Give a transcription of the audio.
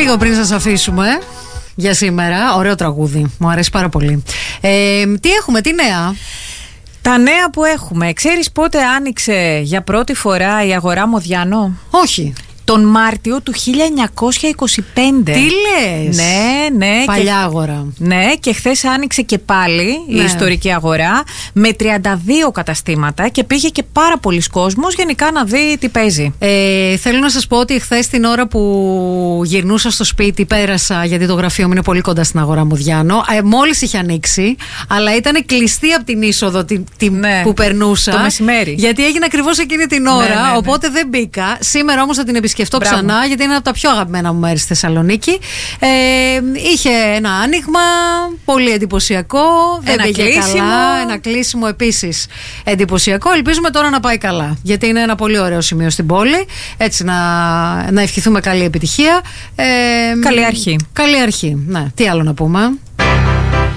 Λίγο πριν σας αφήσουμε για σήμερα, ωραίο τραγούδι, μου αρέσει πάρα πολύ. Τι έχουμε, τι νέα? Τα νέα που έχουμε. Ξέρεις πότε άνοιξε για πρώτη φορά η αγορά Μοδιάνο? Όχι. Τον Μάρτιο του 1925. Τι λες? Ναι. Παλιά αγορά. Ναι, και χθες άνοιξε και πάλι η ιστορική αγορά με 32 καταστήματα και πήγε και πάρα πολλοί κόσμος γενικά να δει τι παίζει. Θέλω να σας πω ότι χθες την ώρα που γυρνούσα στο σπίτι πέρασα, γιατί το γραφείο μου είναι πολύ κοντά στην αγορά Μοδιάνο. Μόλις είχε ανοίξει, αλλά ήταν κλειστή από την είσοδο που περνούσα. Το μεσημέρι. Γιατί έγινε ακριβώς εκείνη την ώρα, οπότε δεν μπήκα. Σήμερα όμως θα την επισκεφτώ ξανά, γιατί είναι από τα πιο αγαπημένα μου μέρη στη Θεσσαλονίκη. Είχε ένα άνοιγμα πολύ εντυπωσιακό. Δεν πήγε καλά. Ένα κλείσιμο επίσης εντυπωσιακό. Ελπίζουμε τώρα να πάει καλά, γιατί είναι ένα πολύ ωραίο σημείο στην πόλη. Έτσι να ευχηθούμε καλή επιτυχία. Καλή αρχή. Καλή αρχή. Ναι. Τι άλλο να πούμε?